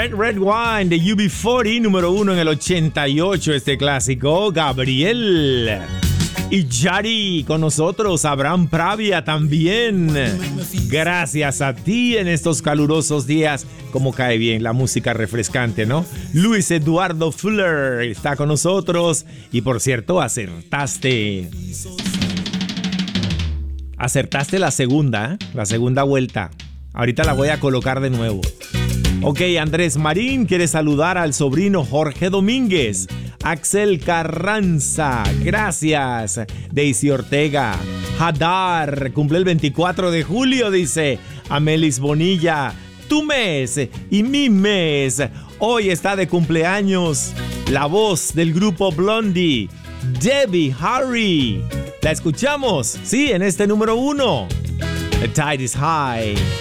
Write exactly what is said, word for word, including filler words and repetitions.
Red Red Wine de U B cuarenta, número uno en el ochenta y ocho, este clásico. Gabriel. Y Yari con nosotros, Abraham Pravia también. Gracias a ti en estos calurosos días. Como cae bien la música refrescante, ¿no? Luis Eduardo Fuller está con nosotros. Y por cierto, acertaste. Acertaste la segunda, ¿eh? La segunda vuelta. Ahorita la voy a colocar de nuevo. Ok, Andrés Marín quiere saludar al sobrino Jorge Domínguez. Axel Carranza, gracias. Daisy Ortega. Hadar, cumple el veinticuatro de julio, dice. Amelis Bonilla, tu mes y mi mes. Hoy está de cumpleaños la voz del grupo Blondie, Debbie Harry. La escuchamos, sí, en este número uno. The tide is high.